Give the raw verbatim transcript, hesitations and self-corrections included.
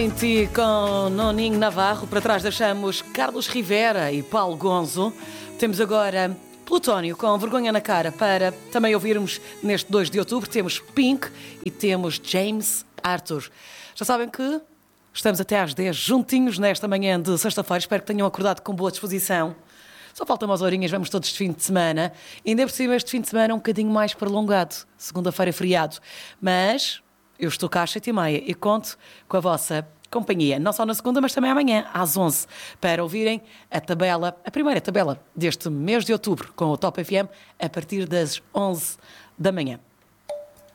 Em ti com Noninho Navarro, para trás deixamos Carlos Rivera e Paulo Gonzo. Temos agora Plutónio com Vergonha na Cara para também ouvirmos neste dois de outubro. Temos Pink e temos James Arthur. Já sabem que estamos até às dez juntinhos nesta manhã de sexta-feira. Espero que tenham acordado com boa disposição. Só faltam umas horinhas, vamos todos de fim de semana. Ainda por cima este fim de semana é um bocadinho mais prolongado. Segunda-feira é feriado. Mas eu estou cá às sete e meia e conto com a vossa companhia. Não só na segunda, mas também amanhã, às onze, para ouvirem a tabela, a primeira tabela deste mês de outubro, com o Top F M, a partir das onze da manhã.